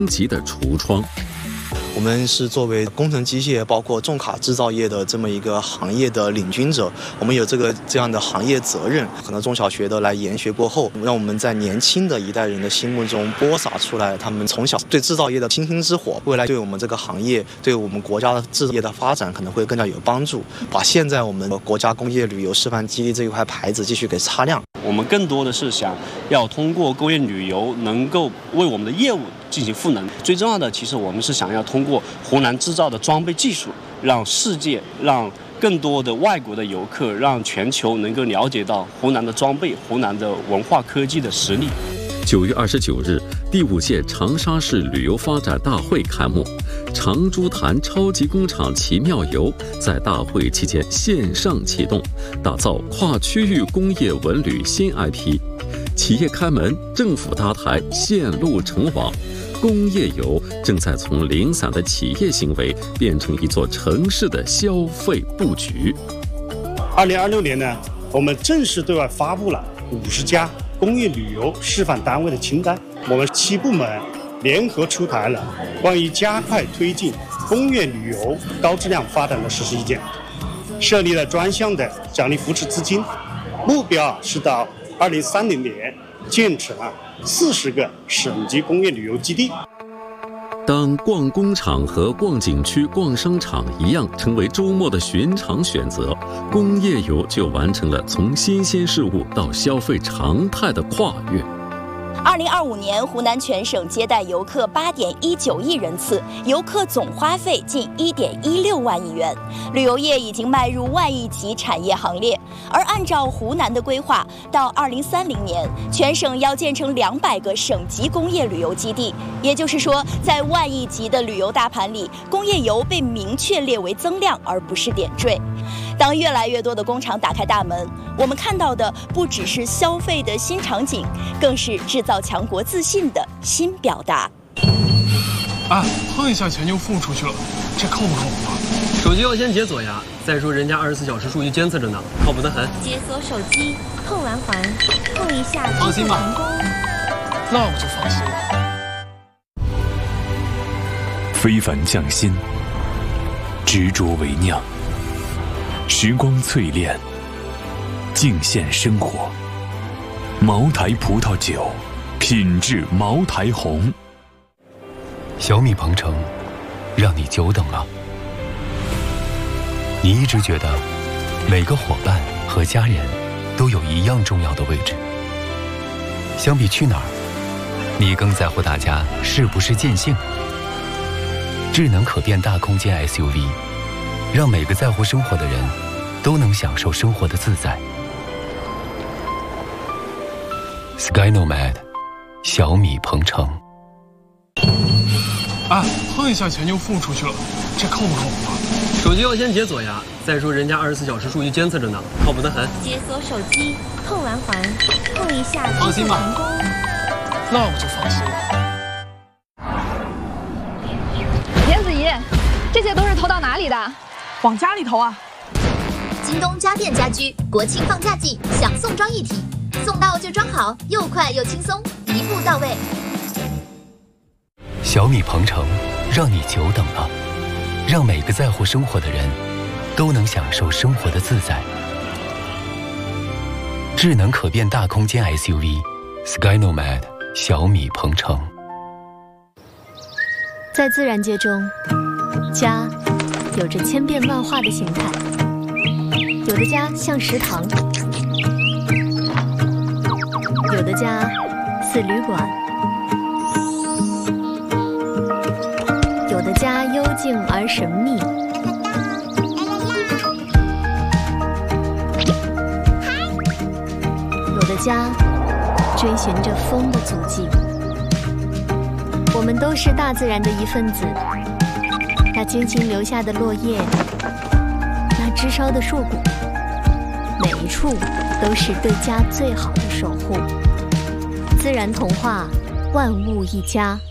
级的橱窗。 我们是作为工程机械包括重卡制造业的这么一个行业的领军者，我们有这样的行业责任。可能中小学的来研学过后，让我们在年轻的一代人的心目中播撒出来他们从小对制造业的星星之火，未来对我们这个行业对我们国家的制造业的发展可能会更加有帮助，把现在我们国家工业旅游示范基地这一块牌子继续给擦亮。 我们更多的是想要通过工业旅游能够为我们的业务进行赋能，最重要的其实我们是想要通过湖南制造的装备技术，让世界，让更多的外国的游客，让全球能够了解到湖南的装备、湖南的文化科技的实力。 9月29日，第5届长沙市旅游发展大会开幕，长株潭超级工厂奇妙游在大会期间线上启动，打造跨区域工业文旅新 IP。企业开门，政府搭台，线路成网。工业游正在从零散的企业行为变成一座城市的消费布局。 2026年呢，我们正式对外发布了50家工业旅游示范单位的清单。我们7部门联合出台了关于加快推进工业旅游高质量发展的实施意见，设立了专项的奖励扶持资金，目标是到2030年建成40个省级工业旅游基地。 当逛工厂和逛景区、逛商场一样成为周末的寻常选择，工业游就完成了从新鲜事物到消费常态的跨越。 2025年，湖南全省接待游客8.19亿人次，游客总花费近1.16万亿元，旅游业已经迈入万亿级产业行列。而按照湖南的规划，到2030年，全省要建成200个省级工业旅游基地。也就是说，在万亿级的旅游大盘里，工业游被明确列为增量，而不是点缀。当越来越多的工厂打开大门，我们看到的不只是消费的新场景，更是制造强国自信的新表达。 碰一下钱就付出去了，这靠不靠谱啊？ 手机要先解锁呀，再说人家24小时数据监测着呢，靠谱得很。 解锁手机，碰完环，碰一下， 放心吧， 成功。 那我就放心了。 非凡匠心，执着为酿。时光淬炼，敬献生活。茅台葡萄酒，品质茅台红。 小米鹏程，让你久等了。你一直觉得每个伙伴和家人都有一样重要的位置。相比去哪儿，你更在乎大家是不是尽兴。智能可变大空间 SUV， 让每个在乎生活的人都能享受生活的自在。Sky Nomad， 小米鹏程。 碰一下钱就付出去了，这靠不靠谱啊？ 手机要先解锁呀，再说人家24小时数据监测着呢，靠谱得很。 解锁手机，碰完环，碰一下， 放心吧， 成功。 那我就放心了。 严子怡，这些都是投到哪里的？ 往家里投啊！ 京东家电家居国庆放假季享送装一体，送到就装好，又快又轻松，一步到位。 小米鹏程，让你久等了，让每个在乎生活的人都能享受生活的自在。智能可变大空间 SUV Sky Nomad 小米鹏程。 在自然界中，家有着千变万化的形态，有的家像食堂，有的家似旅馆，有的家幽静而神秘，有的家追寻着风的足迹。我们都是大自然的一份子，那精心留下的落叶，那枝梢的树骨，每一处都是对家最好的守护。自然童话，万物一家。